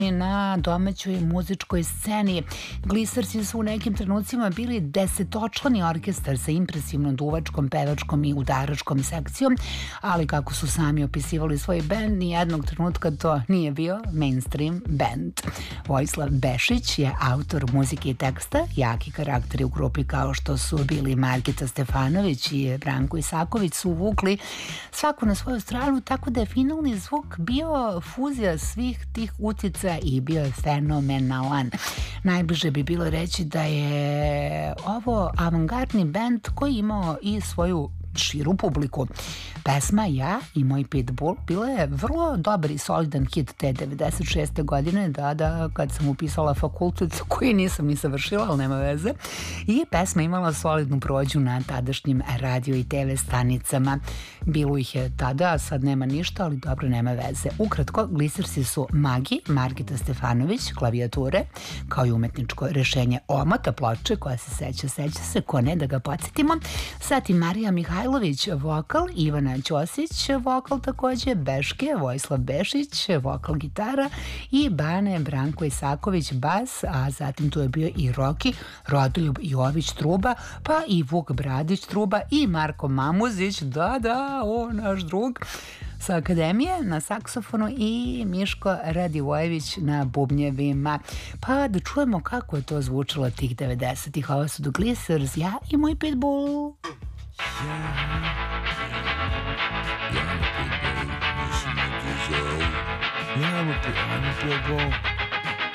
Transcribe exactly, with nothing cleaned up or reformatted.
na domaćoj muzičkoj sceni. Glisersi su u nekim trenucima bili desetočlani orkestar sa impresivnom duvačkom, pevačkom i udaračkom sekcijom, ali kako su sami opisivali svoj bend, nijednog trenutka to nije bio mainstream band. Vojislav Bešić je autor muzike i teksta, jaki karakteri u grupi kao što su bili Margita Stefanović i Branko Isaković su uvukli svako na svoju stranu, tako da je finalni zvuk bio fuzija svih tih utjecaja i bio je fenomenalan. Najbliže bi bilo reći da je ovo avangardni bend koji imao i svoju širu publiku. Pesma Ja i moj pitbull bila je vrlo dobar i solidan hit te devedeset šeste godine, da, da, kad sam upisala fakultet koji nisam ni savršila, ali nema veze. I pesma imala solidnu prođu na tadašnjim radio i te ve stanicama. Bilo ih je tada, a sad nema ništa, ali dobro, nema veze. Ukratko, Glisersi su Magi, Margita Stefanović, klavijature, kao i umetničko rešenje omota ploče, koja se seća, seća se, ko ne, da ga podsjetimo. Zatim Marija Mihajlović, vokal, Ivana Ćosić, vokal takođe, Beške, Vojislav Bešić, vokal, gitara i Bane Branko Isaković, bas, a zatim tu je bio i Roki, Rodoljub Jović, truba, pa i Vuk Bradić, truba i Marko Mamuzić, da, da, o, naš drug, sa akademije na saksofonu i Miško Radivojević na bubnjevima. Pa da čujemo kako je to zvučalo tih devedesetih. Ovo su The Glisers, Ja i moj pitbull. Yeah, I'm a pitbull.